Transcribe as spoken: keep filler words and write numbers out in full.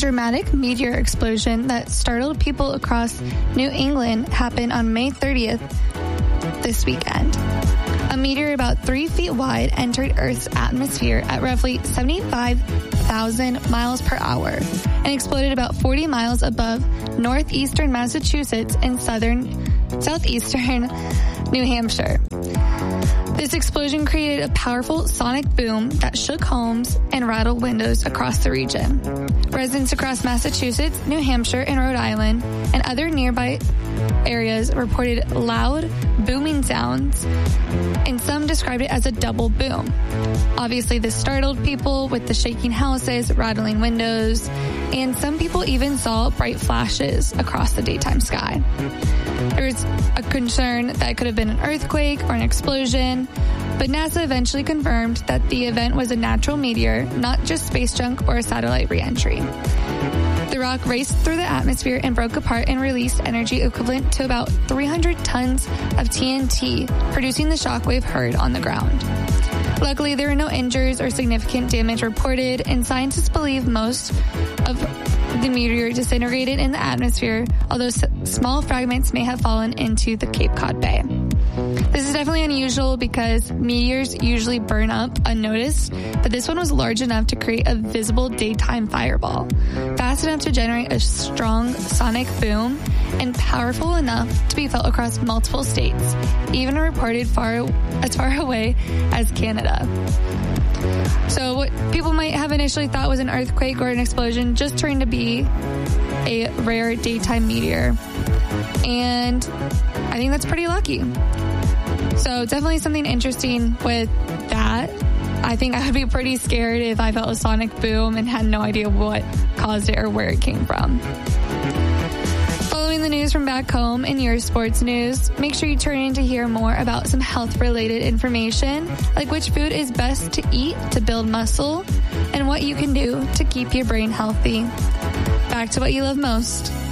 dramatic meteor explosion that startled people across New England happened on May thirtieth this weekend. A meteor about three feet wide entered Earth's atmosphere at roughly seventy-five thousand miles per hour and exploded about forty miles above northeastern Massachusetts and southern, southeastern New Hampshire. This explosion created a powerful sonic boom that shook homes and rattled windows across the region. Residents across Massachusetts, New Hampshire, and Rhode Island, and other nearby areas reported loud, booming sounds, and some described it as a double boom. Obviously, this startled people with the shaking houses, rattling windows, and some people even saw bright flashes across the daytime sky. There was a concern that it could have been an earthquake or an explosion, but NASA eventually confirmed that the event was a natural meteor, not just space junk or a satellite re-entry. The rock raced through the atmosphere and broke apart and released energy equivalent to about three hundred tons of T N T, producing the shockwave heard on the ground. Luckily, there were no injuries or significant damage reported, and scientists believe most of the meteor disintegrated in the atmosphere, although s- small fragments may have fallen into the Cape Cod Bay. This is definitely unusual because meteors usually burn up unnoticed, but this one was large enough to create a visible daytime fireball, fast enough to generate a strong sonic boom, and powerful enough to be felt across multiple states, even reported far as far away as Canada. So what people might have initially thought was an earthquake or an explosion just turned to be a rare daytime meteor. And I think that's pretty lucky. So definitely something interesting with that. I think I would be pretty scared if I felt a sonic boom and had no idea what caused it or where it came from. Following the news from back home in your sports news, make sure you turn in to hear more about some health-related information, like which food is best to eat to build muscle and what you can do to keep your brain healthy. Back to what you love most.